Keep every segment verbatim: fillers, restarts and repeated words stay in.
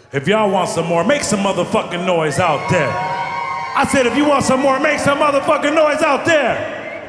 If y'all want some more, make some motherfucking noise out there. I said, if you want some more, make some motherfucking noise out there.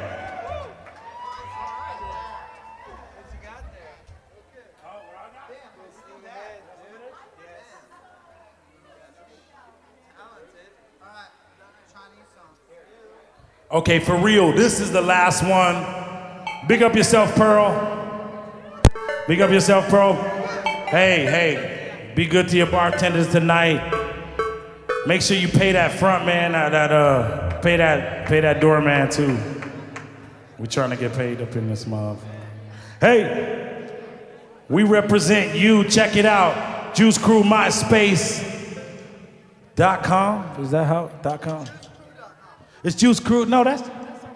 Okay, for real, this is the last one. Big up yourself, Pearl. Big up yourself, Pearl. Hey, hey, be good to your bartenders tonight. Make sure you pay that front man, uh, that uh, pay that, pay that doorman too. We're trying to get paid up in this mob. Hey, we represent you. Check it out. Juice Crew MySpace dot com. Is that how? Dot com. It's Juice Crew. No, that's.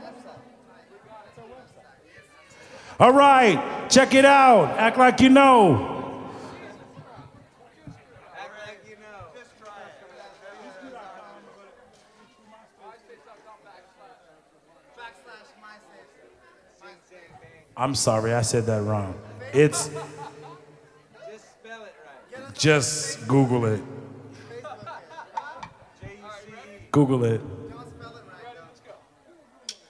All right, check it out. Act like you know. Act like you know. Just try it. I'm sorry, I said that wrong. It's. Just spell it right. Just Google it. Google it.